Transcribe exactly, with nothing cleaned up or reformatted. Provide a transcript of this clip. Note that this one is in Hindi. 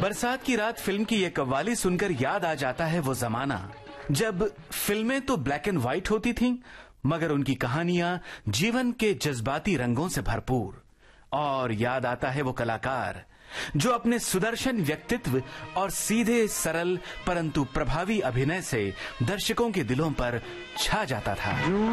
बरसात की रात फिल्म की ये कव्वाली सुनकर याद आ जाता है वो जमाना जब फिल्में तो ब्लैक एंड व्हाइट होती थीं, मगर उनकी कहानियां जीवन के जज्बाती रंगों से भरपूर। और याद आता है वो कलाकार जो अपने सुदर्शन व्यक्तित्व और सीधे सरल परंतु प्रभावी अभिनय से दर्शकों के दिलों पर छा जाता था।